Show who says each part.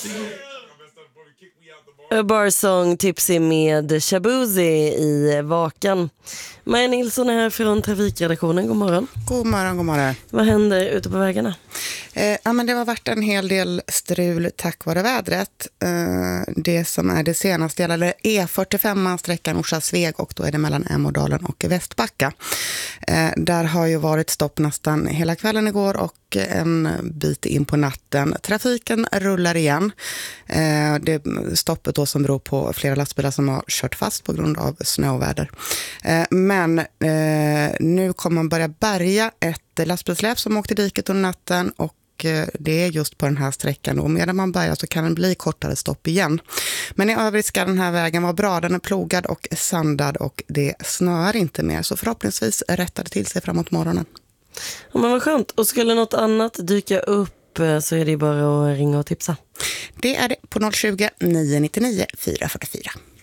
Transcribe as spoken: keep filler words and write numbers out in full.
Speaker 1: A Bar Song Tipsy med Shabuzi i Vakan. Maja Nilsson är här från trafikredaktionen. God morgon.
Speaker 2: God morgon, god morgon.
Speaker 1: Vad händer ute på vägarna?
Speaker 2: Eh, ja, men det har varit en hel del strul tack vare vädret. Eh, det som är det senaste gäller E fyrtiofem, sträckan Orsa-Sveg, och då är det mellan Ämodalen och Västbacka. Eh, där har ju varit stopp nästan hela kvällen igår och en bit in på natten. Trafiken rullar igen. Eh, det stoppet då som beror på flera lastbilar som har kört fast på grund av snöväder. Eh, men eh, nu kommer man börja bärga ett lastbilsläp som åkte diket under natten, och det är just på den här sträckan, och medan man bärgar så kan det bli kortare stopp igen. Men i övrigt ska den här vägen vara bra. Den är plogad och sandad och det snöar inte mer, så förhoppningsvis rättar det till sig framåt morgonen.
Speaker 1: Ja, men vad skönt. Och skulle något annat dyka upp så är det bara att ringa och tipsa.
Speaker 2: Det är det på noll tjugo, nio nio nio, fyra fyra fyra.